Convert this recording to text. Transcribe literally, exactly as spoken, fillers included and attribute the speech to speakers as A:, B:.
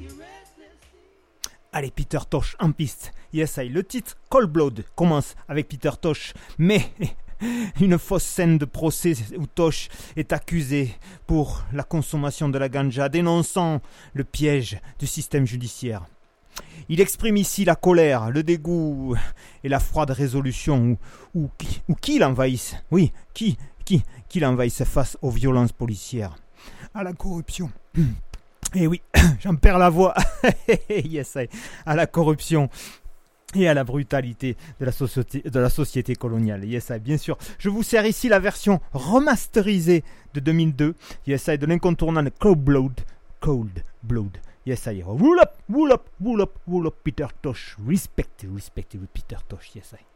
A: Allez, Peter Tosh en piste. Yes, I. Le titre Cold Blood commence avec Peter Tosh, mais une fausse scène de procès où Tosh est accusé pour la consommation de la ganja, dénonçant le piège du système judiciaire. Il exprime ici la colère, le dégoût et la froide résolution ou, ou, ou qui l'envahissent. Oui, qui, qui, qui l'envahissent face aux violences policières, à la corruption. Et oui, j'en perds la voix. Yes, I. À la corruption et à la brutalité de la société, de la société coloniale. Yes, I. Bien sûr. Je vous sers ici la version remasterisée de deux mille deux. Yes, I. De l'incontournable Cold Blood. Cold Blood. Yes, I. Wool up, wool up, wool up, wool up, Peter Tosh. Respect, respect, Peter Tosh. Yes, I.